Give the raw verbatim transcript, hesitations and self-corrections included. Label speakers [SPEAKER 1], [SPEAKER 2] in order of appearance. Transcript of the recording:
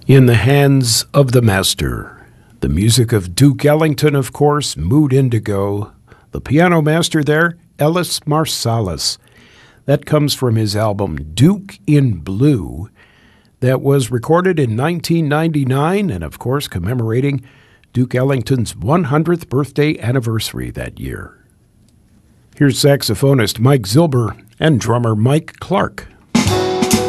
[SPEAKER 1] In the Hands of the Master. The music of Duke Ellington, of course, Mood Indigo. The piano master there, Ellis Marsalis. That comes from his album Duke in Blue. That was recorded in nineteen ninety-nine and, of course, commemorating Duke Ellington's one hundredth birthday anniversary that year. Here's saxophonist Mike Zilber and drummer Mike Clark